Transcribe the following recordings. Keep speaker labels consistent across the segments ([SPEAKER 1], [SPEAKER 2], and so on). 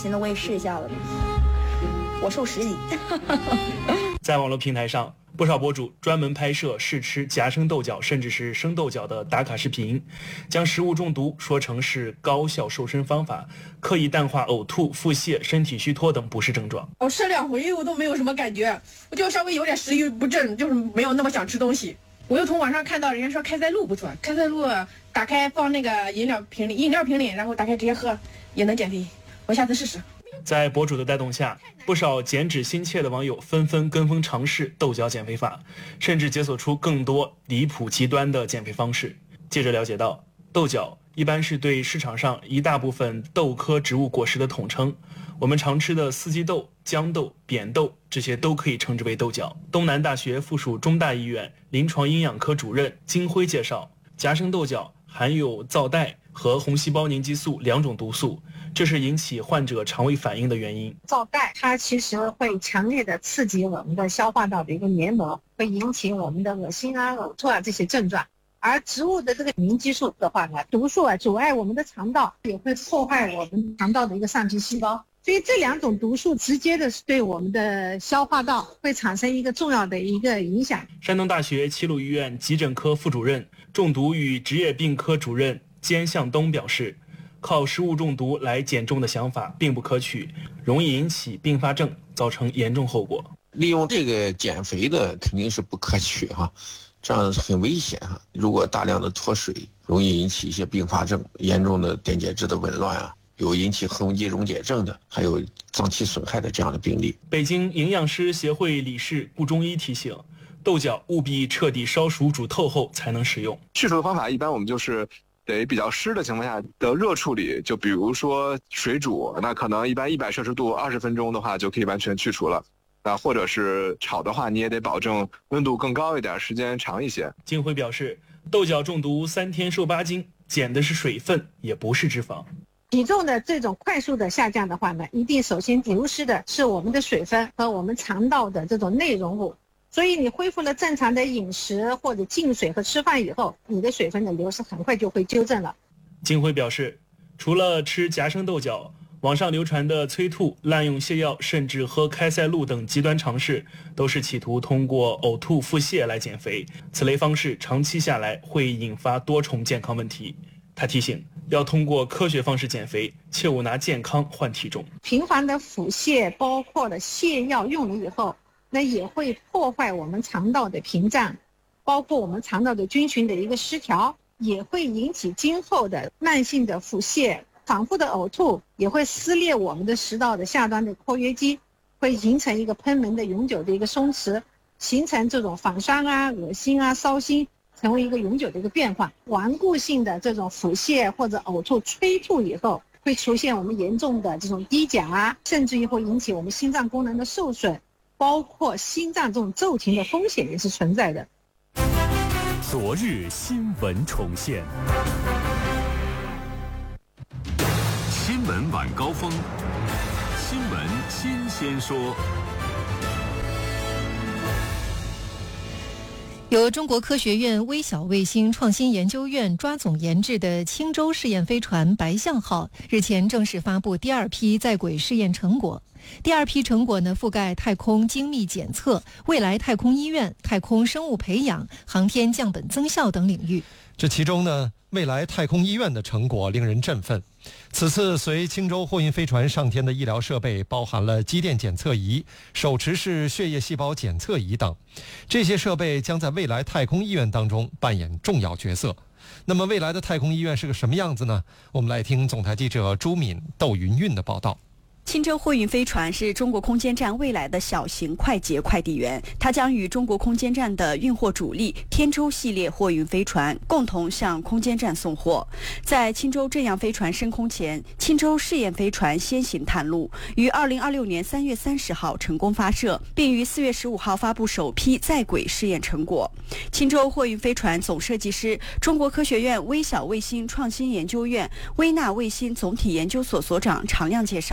[SPEAKER 1] 行了，我也试一下了。我瘦10斤。
[SPEAKER 2] 在网络平台上，不少博主专门拍摄试吃夹生豆角甚至是生豆角的打卡视频，将食物中毒说成是高效瘦身方法，刻意淡化呕吐、腹泻、身体虚脱等不适症状。
[SPEAKER 3] 我吃2回我都没有什么感觉，我就稍微有点食欲不振，就是没有那么想吃东西。我又从网上看到人家说开塞露不错，开塞露打开放那个饮料瓶里，然后打开直接喝也能减肥，我下次试试。
[SPEAKER 2] 在博主的带动下，不少减脂心切的网友纷纷跟风尝试豆角减肥法，甚至解锁出更多离谱极端的减肥方式。记者了解到，豆角一般是对市场上一大部分豆科植物果实的统称，我们常吃的四季豆、豇豆、扁豆这些都可以称之为豆角。东南大学附属中大医院临床营养科主任金辉介绍，夹生豆角含有皂苷和红细胞凝集素2种毒素，这是引起患者肠胃反应的原因。
[SPEAKER 4] 皂苷它其实会强烈的刺激我们的消化道的一个黏膜，会引起我们的恶心啊、呕吐啊这些症状。而植物的这个凝激素的话呢，毒素阻碍我们的肠道，也会破坏我们肠道的一个上皮细胞。所以这2种毒素直接的对我们的消化道会产生一个重要的一个影响。
[SPEAKER 2] 山东大学齐鲁医院急诊科副主任、中毒与职业病科主任兼向东表示，靠食物中毒来减重的想法并不可取，容易引起并发症，造成严重后果。
[SPEAKER 5] 利用这个减肥的肯定是不可取哈，这样很危险哈。如果大量的脱水，容易引起一些并发症，严重的电解质的紊乱啊，有引起横纹肌溶解症的，还有脏器损害的这样的病例。
[SPEAKER 2] 北京营养师协会理事顾中医提醒，豆角务必彻底烧熟煮透后才能食用。
[SPEAKER 6] 去除的方法一般我们就是得比较湿的情况下的热处理，就比如说水煮，那可能一般100摄氏度20分钟的话就可以完全去除了。那或者是炒的话，你也得保证温度更高一点，时间长一些。
[SPEAKER 2] 金辉表示，豆角中毒3天瘦8斤，减的是水分，也不是脂肪。
[SPEAKER 4] 体重的这种快速的下降的话呢，一定首先流失的是我们的水分和我们肠道的这种内容物。所以你恢复了正常的饮食或者进水和吃饭以后，你的水分的流失很快就会纠正了。
[SPEAKER 2] 金辉表示，除了吃夹生豆角，网上流传的催吐、滥用泻药，甚至喝开塞露等极端尝试，都是企图通过呕吐、腹泻来减肥。此类方式长期下来会引发多重健康问题。他提醒，要通过科学方式减肥，切勿拿健康换体重。
[SPEAKER 4] 频繁的腹泻，包括了泻药用了以后，那也会破坏我们肠道的屏障，包括我们肠道的菌群的一个失调，也会引起今后的慢性的腹泻。反复的呕吐也会撕裂我们的食道的下端的括约肌，会形成一个贲门的永久的一个松弛，形成这种反酸啊、恶心啊、烧心，成为一个永久的一个变化。顽固性的这种腹泻或者呕吐、催吐以后，会出现我们严重的这种低钾啊，甚至于会引起我们心脏功能的受损，包括心脏这种骤停的风险也是存在的。
[SPEAKER 7] 昨日新闻重现。新闻晚高峰，新闻新鲜说。
[SPEAKER 8] 由中国科学院微小卫星创新研究院抓总研制的青州试验飞船白象号日前正式发布第2批在轨试验成果。第2批成果呢，覆盖太空精密检测、未来太空医院、太空生物培养、航天降本增效等领域。
[SPEAKER 9] 这其中呢，未来太空医院的成果令人振奋。此次随青州货运飞船上天的医疗设备包含了肌电检测仪、手持式血液细胞检测仪等，这些设备将在未来太空医院当中扮演重要角色。那么未来的太空医院是个什么样子呢？我们来听总台记者朱敏、窦云韵的报道。
[SPEAKER 10] 青州货运飞船是中国空间站未来的小型快捷快递员，它将与中国空间站的运货主力天舟系列货运飞船共同向空间站送货。在青州这样飞船升空前，青州试验飞船先行探路，于2026年3月30号成功发射，并于4月15号发布首批在轨试验成果。青州货运飞船总设计师、中国科学院微小卫星创新研究院微纳卫星总体研究所所长常亮介绍，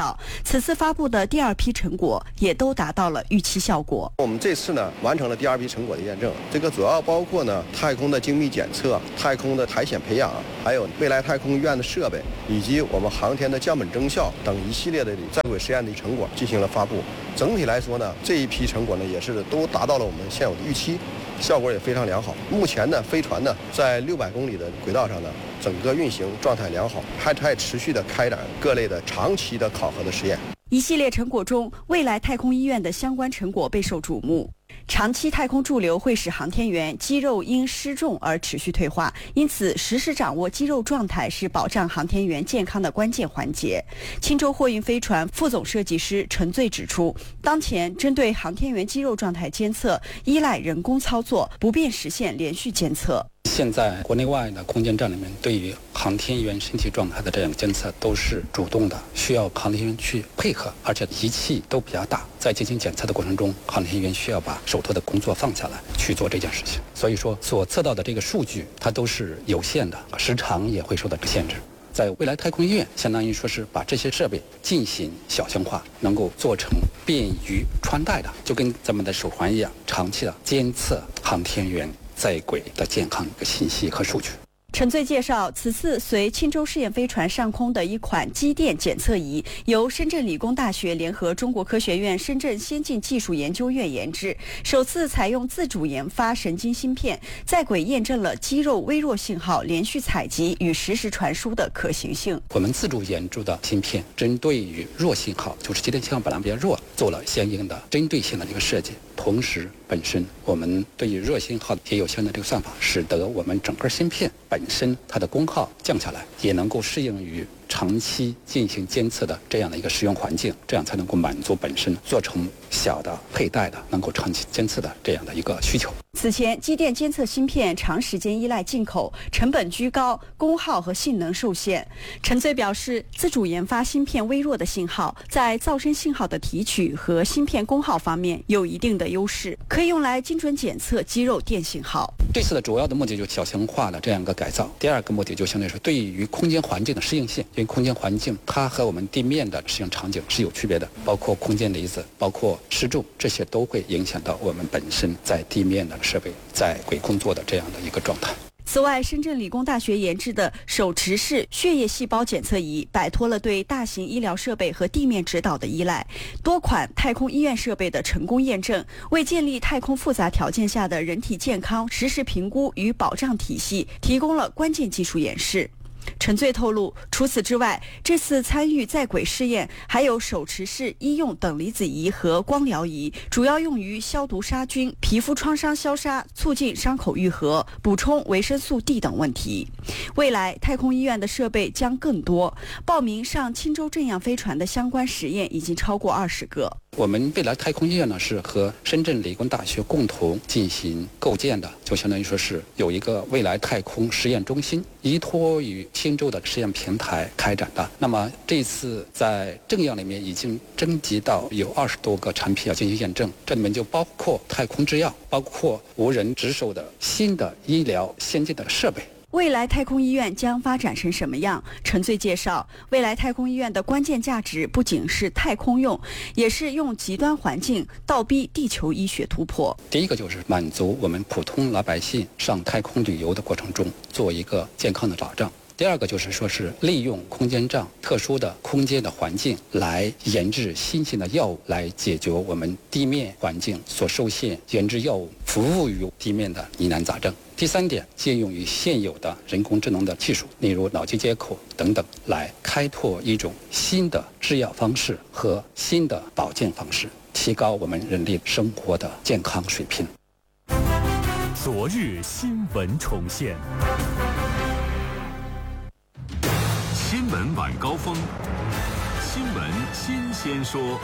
[SPEAKER 10] 此次发布的第2批成果也都达到了预期效果。
[SPEAKER 11] 我们这次呢完成了第2批成果的验证，这个主要包括呢太空的精密检测、太空的苔藓培养，还有未来太空医院的设备，以及我们航天的降本增效等一系列的在轨实验的成果进行了发布。整体来说呢，这一批成果呢也是都达到了我们现有的预期，效果也非常良好。目前呢，飞船呢在600公里的轨道上呢，整个运行状态良好，还持续的开展各类的长期的考核的实验。
[SPEAKER 10] 一系列成果中，未来太空医院的相关成果备受瞩目。长期太空驻留会使航天员肌肉因失重而持续退化，因此实时掌握肌肉状态是保障航天员健康的关键环节。青州货运飞船副总设计师陈醉指出，当前针对航天员肌肉状态监测依赖人工操作，不便实现连续监测。
[SPEAKER 12] 现在国内外的空间站里面，对于航天员身体状态的这样监测都是主动的，需要航天员去配合，而且仪器都比较大，在进行检测的过程中，航天员需要把手头的工作放下来去做这件事情。所以说，所测到的这个数据它都是有限的，时长也会受到限制。在未来太空医院，相当于说是把这些设备进行小型化，能够做成便于穿戴的，就跟咱们的手环一样，长期的监测航天员在轨的健康的信息和数据。
[SPEAKER 10] 陈醉介绍，此次随青州试验飞船上空的一款机电检测仪，由深圳理工大学联合中国科学院深圳先进技术研究院研制，首次采用自主研发神经芯片，在轨验证了肌肉微弱信号连续采集与实时传输的可行性。
[SPEAKER 12] 我们自主研制的芯片，针对于弱信号，就是机电信号本来比较弱，做了相应的针对性的这个设计。同时，本身我们对于弱信号也有相应的这个算法，使得我们整个芯片本身它的功耗降下来，也能够适应于长期进行监测的这样的一个使用环境，这样才能够满足本身做成小的佩戴的能够长期监测的这样的一个需求。
[SPEAKER 10] 此前，机电监测芯片长时间依赖进口，成本居高，功耗和性能受限。陈醉表示，自主研发芯片微弱的信号，在噪声信号的提取和芯片功耗方面有一定的优势，可以用来精准检测肌肉电信号。
[SPEAKER 12] 这次的主要的目的就是小型化的这样一个改造。第二个目的就相对说，对于空间环境的适应性，因为空间环境它和我们地面的适应场景是有区别的，包括空间离子，包括失重，这些都会影响到我们本身在地面的设备在轨工作的这样的一个状态。
[SPEAKER 10] 此外，深圳理工大学研制的手持式血液细胞检测仪摆脱了对大型医疗设备和地面指导的依赖，多款太空医院设备的成功验证，为建立太空复杂条件下的人体健康实时评估与保障体系提供了关键技术演示。陈醉透露，除此之外，这次参与在轨试验还有手持式医用等离子仪和光疗仪，主要用于消毒杀菌、皮肤创伤消杀、促进伤口愈合、补充维生素 D 等问题。未来太空医院的设备将更多，报名上青州正阳飞船的相关实验已经超过20个。
[SPEAKER 12] 我们未来太空医院呢是和深圳理工大学共同进行构建的，就相当于说是有一个未来太空实验中心，依托于青州的实验平台开展的。那么这次在正阳里面已经征集到有20多个产品要进行验证，这里面就包括太空制药，包括无人值守的新的医疗先进的设备。
[SPEAKER 10] 未来太空医院将发展成什么样？陈醉介绍，未来太空医院的关键价值不仅是太空用，也是用极端环境倒逼地球医学突破。
[SPEAKER 12] 第一个就是满足我们普通老百姓上太空旅游的过程中做一个健康的保障。第二个就是说是利用空间站特殊的空间的环境来研制新型的药物，来解决我们地面环境所受限，研制药物服务于地面的疑难杂症。第三点，借用于现有的人工智能的技术，例如脑机接口等等，来开拓一种新的制药方式和新的保健方式，提高我们人类生活的健康水平。
[SPEAKER 7] 昨日新闻重现，新闻晚高峰，新闻新鲜说。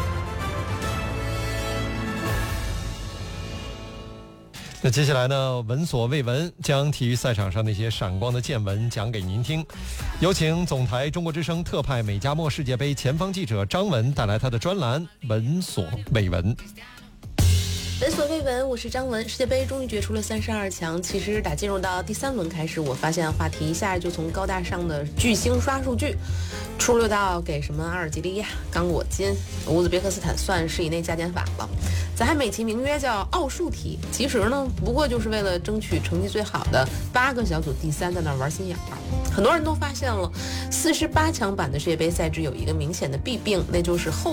[SPEAKER 9] 那接下来呢，闻所未闻，将体育赛场上那些闪光的见闻讲给您听。有请总台中国之声特派美加墨世界杯前方记者张文带来他的专栏《闻所未闻》。
[SPEAKER 13] 闻所未闻，我是张文。世界杯终于决出了32强。其实打进入到第3轮开始，我发现话题一下就从高大上的巨星刷数据，出溜到给什么阿尔及利亚、刚果金、乌兹别克斯坦算是以内加减法了。咱还美其名曰叫奥数题，其实呢不过就是为了争取成绩最好的8个小组第3在那玩心眼儿。很多人都发现了，48强版的世界杯赛制有一个明显的弊病，那就是后